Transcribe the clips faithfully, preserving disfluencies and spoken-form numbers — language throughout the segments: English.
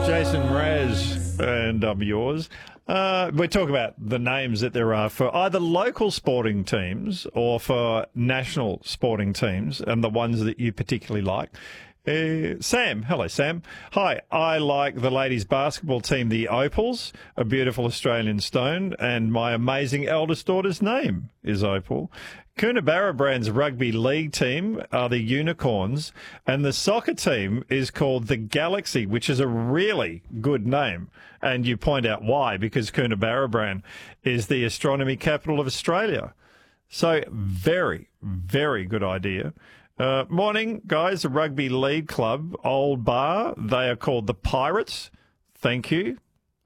Jason Mraz, and I'm yours. Uh, we're talking about the names that there are for either local sporting teams or for national sporting teams, and the ones that you particularly like. Uh, Sam, hello Sam. Hi, I like the ladies basketball team, the Opals, a beautiful Australian stone, and my amazing eldest daughter's name is Opal. Coonabarra Brand's rugby league team are the Unicorns, and the soccer team is called the Galaxy, which is a really good name. And you point out why, because Coonabarra Brand is the astronomy capital of Australia. So very, very good idea. Uh, morning, guys. The Rugby League Club, Old Bar, they are called the Pirates. Thank you.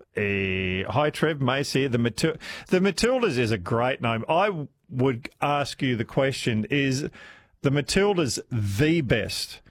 Uh, hi, Trev. Mace here. The, Matil- the Matildas is a great name. I would ask you the question, is the Matildas the best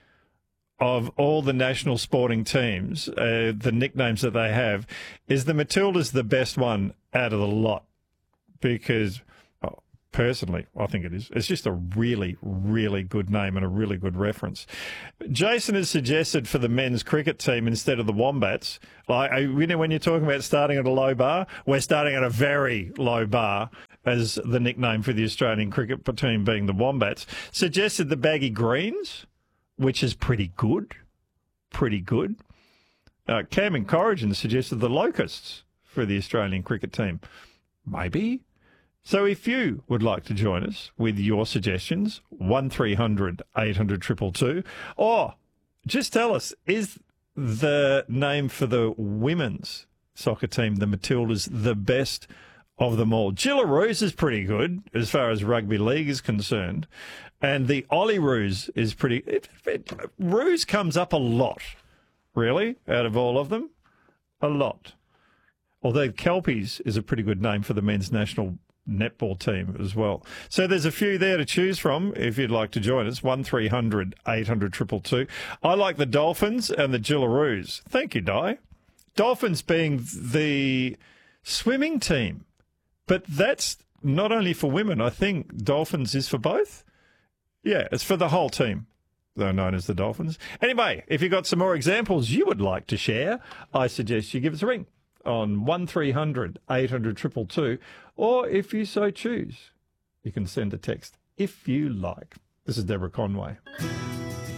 of all the national sporting teams, uh, the nicknames that they have? Is the Matildas the best one out of the lot? Because... personally, I think it is. It's just a really, really good name and a really good reference. Jason has suggested for the men's cricket team instead of the Wombats, like, you know, when you're talking about starting at a low bar, we're starting at a very low bar as the nickname for the Australian cricket team being the Wombats. Suggested the Baggy Greens, which is pretty good. Pretty good. Uh, Cam and Corrigan suggested the Locusts for the Australian cricket team. Maybe. So if you would like to join us with your suggestions, one three hundred eight hundred two two two, or just tell us, is the name for the women's soccer team, the Matildas, the best of them all? Gillaroos is pretty good as far as rugby league is concerned, and the Olyroos is pretty... It, it, Roos comes up a lot, really, out of all of them. A lot. Although Kelpies is a pretty good name for the men's national netball team as well. So there's a few there to choose from if you'd like to join us. one three hundred eight hundred two two two. I like the Dolphins and the Gillaroos. Thank you, Di. Dolphins being the swimming team. But that's not only for women. I think Dolphins is for both. Yeah, it's for the whole team. They're known as the Dolphins. Anyway, if you've got some more examples you would like to share, I suggest you give us a ring on one three hundred eight hundred two two two, or if you so choose, you can send a text if you like. This is Deborah Conway.